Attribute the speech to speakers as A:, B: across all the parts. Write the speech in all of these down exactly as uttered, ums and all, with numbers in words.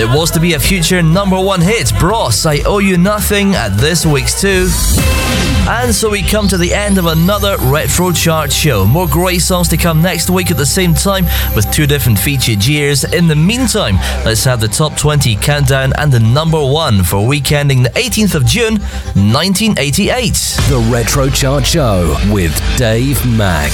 A: It was to be a future number one hit, Bros, I Owe You Nothing, at this week's two. And so we come to the end of another Retro Chart show. More great songs to come next week at the same time with two different featured years. In the meantime, let's have the top twenty countdown and the number one for week ending the eighteenth of June, nineteen eighty-eight.
B: The Retro Chart Show with Dave Mack.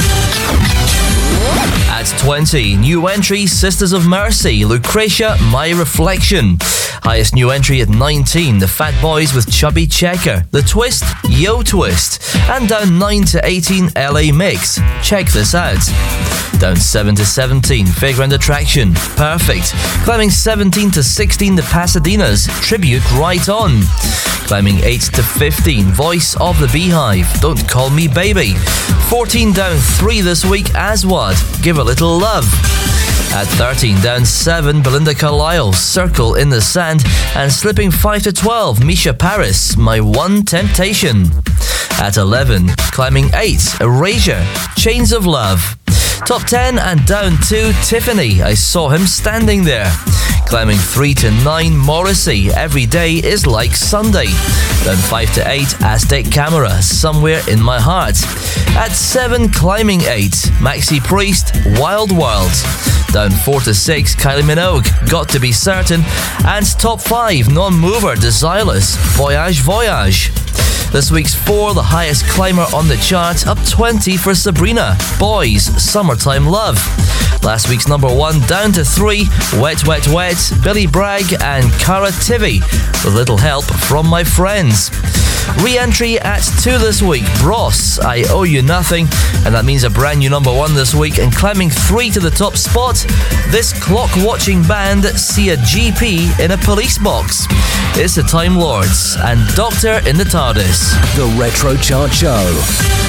A: At twenty, new entry, Sisters of Mercy, Lucretia, My Reflection. Highest new entry at nineteen, The Fat Boys with Chubby Checker, The Twist, Yo Twist. And down nine to eighteen, L A Mix, Check This Out. Down seven to seventeen, Fairground Attraction, Perfect. Climbing seventeen to sixteen, The Pasadenas, Tribute Right On. Climbing eight to fifteen, Voice of the Beehive, Don't Call Me Baby. fourteen down three this week, Aswad, Give a Little Love. At thirteen, down seven, Belinda Carlisle, Circle in the Sand. And slipping five to twelve, Misha Paris, My One Temptation. At eleven, climbing eight, Erasure, Chains of Love. Top ten and down two, Tiffany, I Saw Him Standing There. Climbing three to nine, Morrissey, Every Day Is Like Sunday. Down five to eight, Aztec Camera, Somewhere in My Heart. At seven, climbing eight, Maxi Priest, Wild World. Down four to six, Kylie Minogue, Got to Be Certain. And top five, non-mover, Desireless, Voyage Voyage. This week's four, the highest climber on the chart, up twenty for Sabrina, Boys, Summertime Love. Last week's number one, down to three, Wet Wet Wet, Billy Bragg and Cara Tivy, with little help from my friends. Re-entry at two this week, Bros, I Owe You Nothing, and that means a brand new number one this week. And climbing three to the top spot, this clock-watching band see a G P in a police box. It's the Time Lords and Doctor in the TARDIS.
B: The Retro Chart Show.